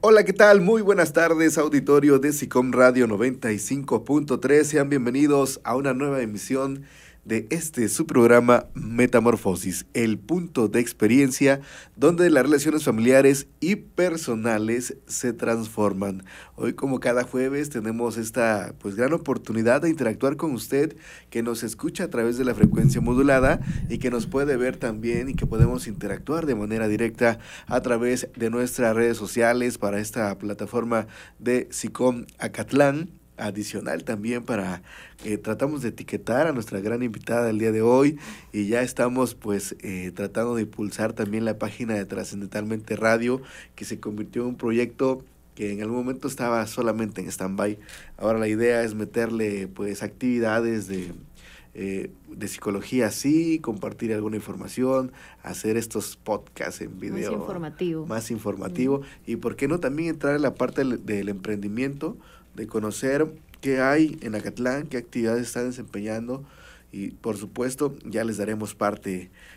Hola, ¿qué tal? Muy buenas tardes, auditorio de SICOM Radio 95.3. Sean bienvenidos a una nueva emisión de su programa Metamorfosis, el punto de experiencia donde las relaciones familiares y personales se transforman. Hoy, como cada jueves, tenemos esta gran oportunidad de interactuar con usted que nos escucha a través de la frecuencia modulada y que nos puede ver también y que podemos interactuar de manera directa a través de nuestras redes sociales para esta plataforma de SICOM Acatlán. Adicional también tratamos de etiquetar a nuestra gran invitada del día de hoy y ya estamos tratando de impulsar también la página de Trascendentalmente Radio, que se convirtió en un proyecto que en algún momento estaba solamente en stand-by. Ahora la idea es meterle actividades de psicología, sí, compartir alguna información, hacer estos podcasts en video más informativo y por qué no también entrar en la parte del emprendimiento, de conocer qué hay en Acatlán, qué actividades están desempeñando y por supuesto ya les daremos parte